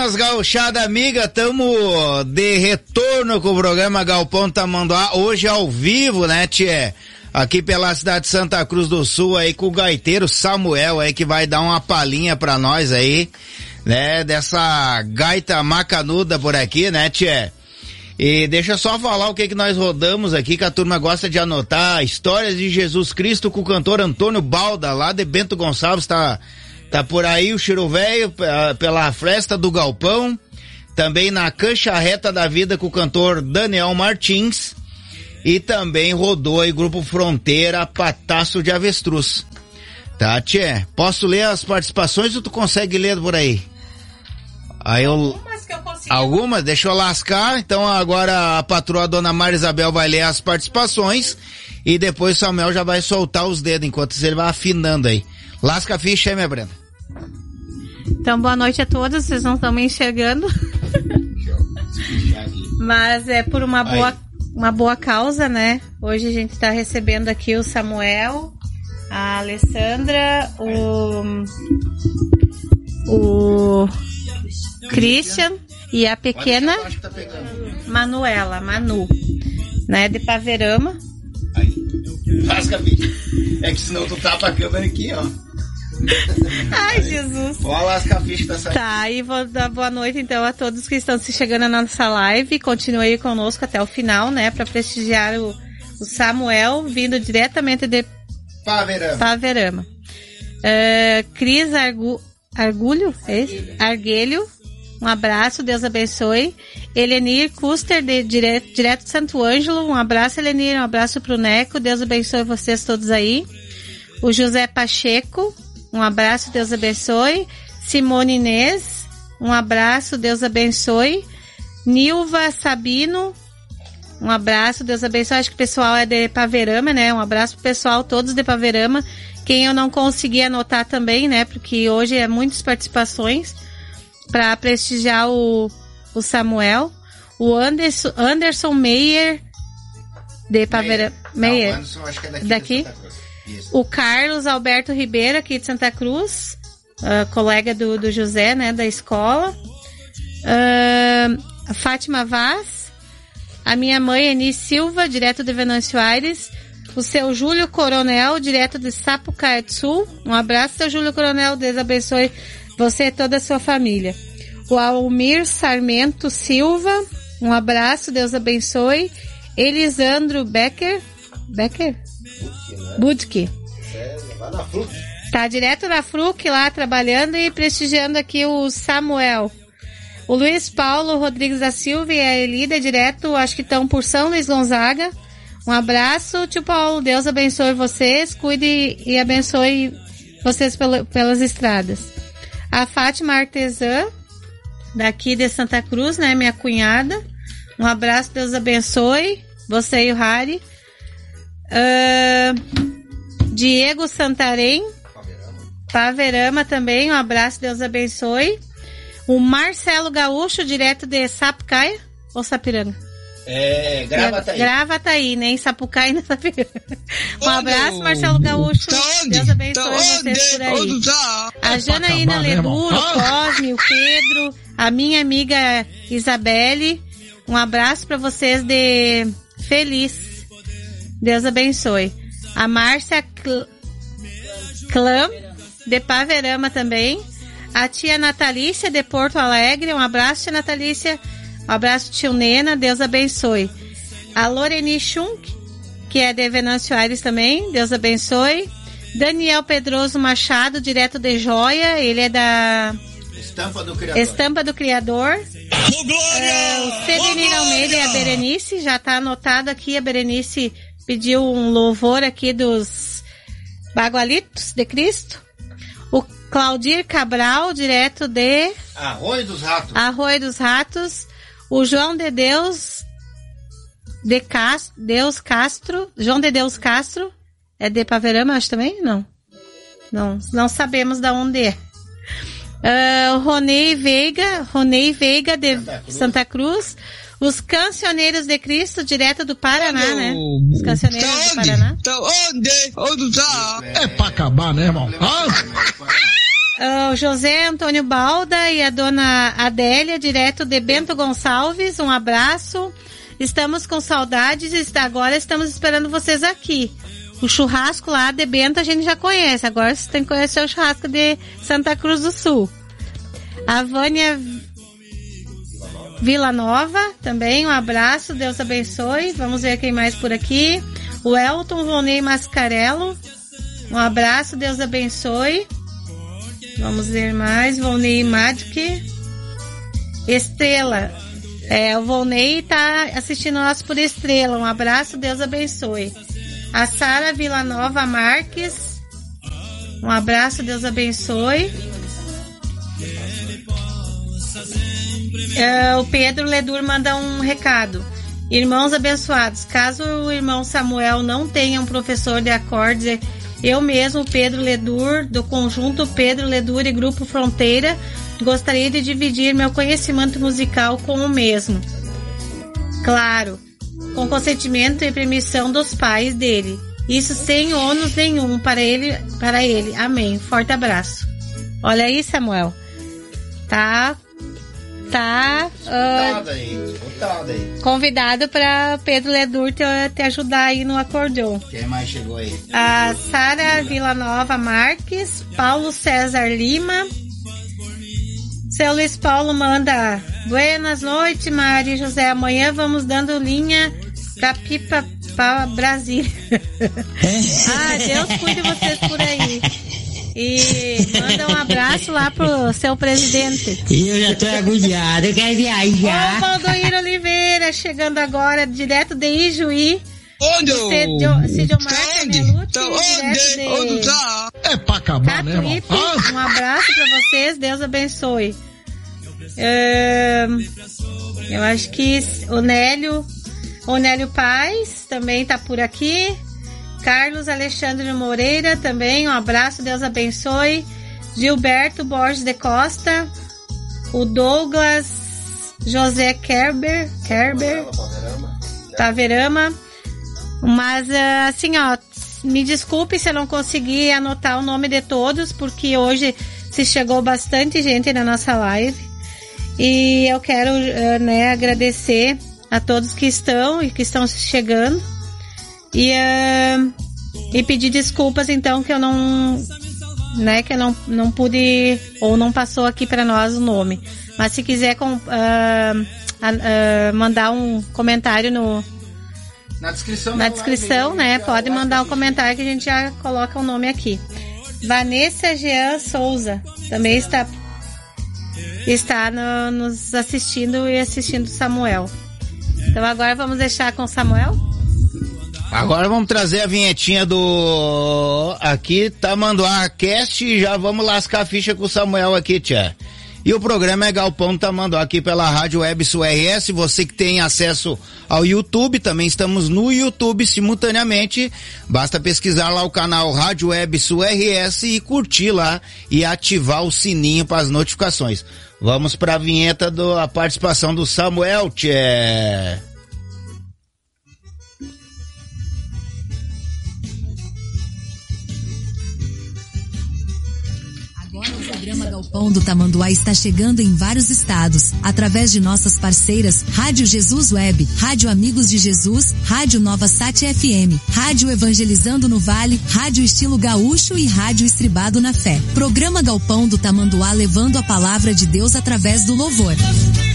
buenas, gauchada amiga, tamo de retorno com o programa Galpão Tamanduá, hoje ao vivo, né, tchê? Aqui pela cidade de Santa Cruz do Sul, aí com o gaiteiro Samuel aí, que vai dar uma palhinha pra nós aí, né, dessa gaita macanuda por aqui, né, tchê? E deixa eu só falar o que nós rodamos aqui, que a turma gosta de anotar, Histórias de Jesus Cristo com o cantor Antônio Balda, lá de Bento Gonçalves, tá por aí o Chiro Velho, pela Fresta do Galpão, também na Cancha Reta da Vida com o cantor Daniel Martins, e também rodou aí Grupo Fronteira, Pataço de Avestruz. Tá, tchê? Posso ler as participações ou tu consegue ler por aí? Aí algumas que eu consigo. Algumas? Deixa eu lascar. Então agora a patroa Dona Maria Isabel vai ler as participações e depois o Samuel já vai soltar os dedos enquanto ele vai afinando aí. Lasca a ficha aí, minha Brenda. Então, boa noite a todos. Vocês não estão me enxergando. Mas é por uma boa causa, né? Hoje a gente está recebendo aqui o Samuel, a Alessandra, o Christian e a pequena Manuela, Manu, né? De Paverama. Aí. Lasca a ficha. É que senão tu tapa a câmera aqui, ó. Ai, Jesus. Ó, lasca a ficha pra sair. Tá, e vou dar boa noite então a todos que estão se chegando na nossa live. Continue aí conosco até o final, né? Pra prestigiar o Samuel, vindo diretamente de Paverama. Cris Arguelho, um abraço, Deus abençoe. Elenir Custer, direto de Santo Ângelo, um abraço, Elenir, um abraço pro Neco, Deus abençoe vocês todos aí. O José Pacheco, um abraço, Deus abençoe. Simone Inês, um abraço, Deus abençoe. Nilva Sabino, um abraço, Deus abençoe. Acho que o pessoal é de Paverama, né? Um abraço pro pessoal, todos de Paverama. Quem eu não consegui anotar também, né? Porque hoje é muitas participações para prestigiar o Samuel. O Anderson Meyer, de Paverama. Meyer. Não, Anderson, acho que é daqui. O Carlos Alberto Ribeiro, aqui de Santa Cruz, colega do José, né, da escola. A Fátima Vaz, a minha mãe Eni Silva, direto de Venâncio Aires. O seu Júlio Coronel, direto de Sapucaia do Sul. Um abraço, seu Júlio Coronel, Deus abençoe você e toda a sua família. O Almir Sarmento Silva, um abraço, Deus abençoe. Elisandro Becker? Budke. Tá direto na Fruc lá trabalhando e prestigiando aqui o Samuel. O Luiz Paulo Rodrigues da Silva e a Elida direto, acho que estão por São Luís Gonzaga. Um abraço, tio Paulo, Deus abençoe vocês, cuide e abençoe vocês pelas estradas. A Fátima Artesã, daqui de Santa Cruz, né, minha cunhada. Um abraço, Deus abençoe você e o Harry. Diego Santarém, Paverama também, um abraço, Deus abençoe. O Marcelo Gaúcho, direto de Sapucaia ou Sapiranga? Gravataí, nem Sapucaia nem Sapiranga. Um abraço, Marcelo Gaúcho, Deus abençoe vocês por aí. A Janaína Leduro, o Cosme, o Pedro, a minha amiga Isabelle, um abraço para vocês de Feliz, Deus abençoe. A Márcia Clã, de Paverama também. A tia Natalícia, de Porto Alegre. Um abraço, tia Natalícia. Um abraço, tio Nena. Deus abençoe. A Loreni Schunk, que é de Venâncio Aires também. Deus abençoe. Daniel Pedroso Machado, direto de Joia. Ele é da Estampa do Criador. O Serenir Almeida e a Berenice. Já está anotado aqui. A Berenice pediu um louvor aqui dos Bagualitos de Cristo. O Claudir Cabral, direto de Arroio dos Ratos. O João de Deus Castro. João de Deus Castro. É de Paverama, acho também? Não sabemos de onde é. Ronei Veiga de Santa Cruz. Os Cancioneiros de Cristo, direto do Paraná, né? Os Cancioneiros do Paraná. Onde tá? É pra acabar, né, irmão? o José Antônio Balda e a dona Adélia, direto de Bento Gonçalves, um abraço. Estamos com saudades, agora estamos esperando vocês aqui. O churrasco lá de Bento a gente já conhece, agora você tem que conhecer o churrasco de Santa Cruz do Sul. A Vânia Vila Nova, também um abraço, Deus abençoe. Vamos ver quem mais por aqui. O Elton Volney Mascarello, um abraço, Deus abençoe. Vamos ver mais. Volney Magic. Estrela. O Volney tá assistindo nós por Estrela. Um abraço, Deus abençoe. A Sara Villanova Marques. Um abraço, Deus abençoe. O Pedro Ledur manda um recado. Irmãos abençoados, caso o irmão Samuel não tenha um professor de acordes, eu mesmo, Pedro Ledur, do conjunto Pedro Ledur e Grupo Fronteira, gostaria de dividir meu conhecimento musical com o mesmo. Claro, com consentimento e permissão dos pais dele. Isso sem ônus nenhum para ele. Amém. Forte abraço. Olha aí, Samuel. Tá convidado para Pedro Ledur te ajudar aí no acordeon. Quem mais chegou aí? A Sara Villanova Marques, Paulo César Lima. Seu Luiz Paulo manda: buenas noites, Maria e José. Amanhã vamos dando linha Capipa para Brasília. Deus cuide de vocês por aí. E manda um abraço lá pro seu presidente. Eu já tô agoniado, eu quero viajar. O Valdoir Oliveira, chegando agora, direto de Ijuí. Onde Sidiomar Canelucci, onde tá? É pra acabar, né, irmão? Um abraço pra vocês, Deus abençoe. Eu acho que o Nélio Paz também tá por aqui. Carlos Alexandre Moreira também, um abraço, Deus abençoe. Gilberto Borges de Costa, o Douglas José Kerber Taverama. Mas assim, ó, me desculpe se eu não consegui anotar o nome de todos, porque hoje se chegou bastante gente na nossa live. E eu quero agradecer a todos que estão e que estão chegando. E pedir desculpas, então, que eu não pude, ou não passou aqui para nós o nome. Mas se quiser mandar um comentário na descrição, né? Pode mandar um comentário que a gente já coloca o nome aqui. Vanessa Jean Souza também está nos assistindo e assistindo Samuel. Então agora vamos deixar com Samuel. Agora vamos trazer a vinhetinha do aqui, Tamanduá Cast, e já vamos lascar a ficha com o Samuel aqui, tia. E o programa é Galpão Tamanduá aqui pela Rádio Web Sul RS. Você que tem acesso ao YouTube, também estamos no YouTube simultaneamente. Basta pesquisar lá o canal Rádio Web Sul RS e curtir lá e ativar o sininho para as notificações. Vamos para a vinheta da participação do Samuel, tia. O programa Galpão do Tamanduá está chegando em vários estados, através de nossas parceiras Rádio Jesus Web, Rádio Amigos de Jesus, Rádio Nova Sat FM, Rádio Evangelizando no Vale, Rádio Estilo Gaúcho e Rádio Estribado na Fé. Programa Galpão do Tamanduá levando a palavra de Deus através do louvor.